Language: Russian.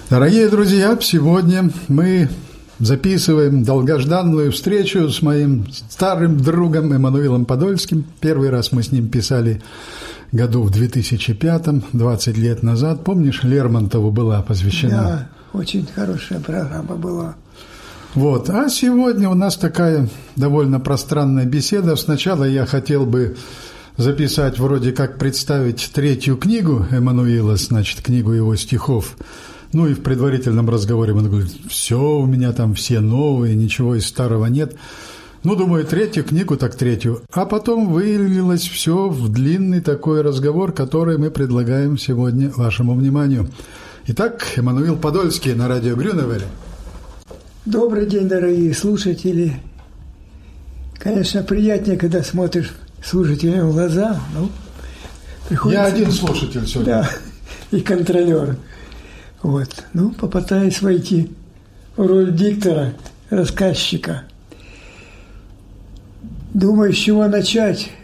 Дорогие друзья, сегодня мы записываем долгожданную встречу с моим старым другом Эммануилом Подольским. Первый раз мы с ним писали году в 2005, 20 лет назад. Помнишь, Лермонтову была посвящена? Да, очень хорошая программа была. Вот, а сегодня у нас такая довольно пространная беседа. Сначала я хотел бы записать, вроде как представить третью книгу Эммануила, значит, книгу его стихов. Ну и в предварительном разговоре он говорит: все, у меня там все новые, ничего из старого нет. Ну, думаю, третью книгу, так третью. А потом вылилось все в длинный такой разговор, который мы предлагаем сегодня вашему вниманию. Итак, Эммануил Подольский на радио Грюневель. Добрый день, дорогие слушатели. Конечно, приятнее, когда смотришь слушателям в глаза. Я один слушатель сегодня. Да, и контролер. Вот. Попытаюсь войти в роль диктора, рассказчика. Думаю, с чего начать.